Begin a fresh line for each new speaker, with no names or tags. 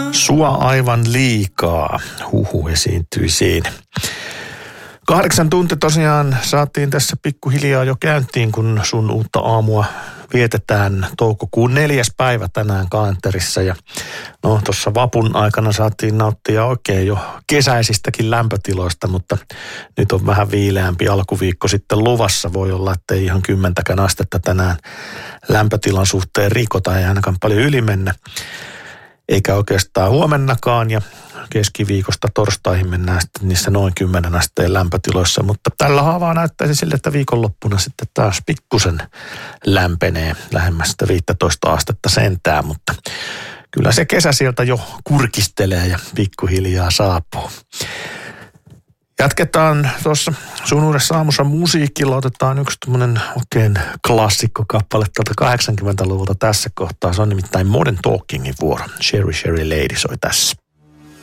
Sua aivan liikaa, huhu esiintyi siinä. 8 tuntia tosiaan saatiin tässä pikkuhiljaa jo käyntiin, kun sun uutta aamua vietetään toukokuun 4. päivä tänään kalenterissa. Ja no tuossa vapun aikana saatiin nauttia oikein jo kesäisistäkin lämpötiloista, mutta nyt on vähän viileämpi alkuviikko sitten luvassa. Voi olla, että ei ihan 10 astetta tänään lämpötilan suhteen rikota, ei ainakaan paljon yli mennä. Eikä oikeastaan huomennakaan ja keskiviikosta torstaihin mennään sitten niissä noin 10 asteen lämpötiloissa, mutta tällä haavaa näyttäisi sille, että viikonloppuna sitten taas pikkusen lämpenee lähemmästä 15 astetta sentään, mutta kyllä se kesä sieltä jo kurkistelee ja pikkuhiljaa saapuu. Jatketaan tuossa sun uudessa aamussa musiikilla. Otetaan yksi tämmöinen oikein klassikkokappale tuolta 80-luvulta tässä kohtaa. Se on nimittäin Modern Talkingin vuoro. Sherry Sherry Lady soi tässä.